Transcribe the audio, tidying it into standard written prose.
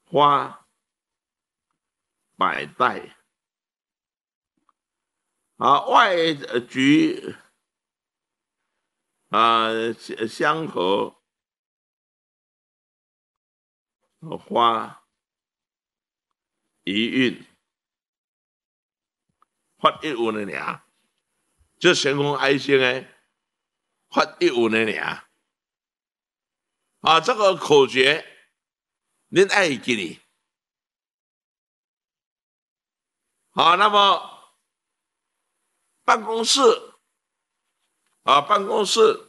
花百代啊，外菊啊，相和花一韵，发一韵的尔，这神功哀心诶，发一韵的尔啊，这个口诀您爱记哩。好，那么办公室啊，办公室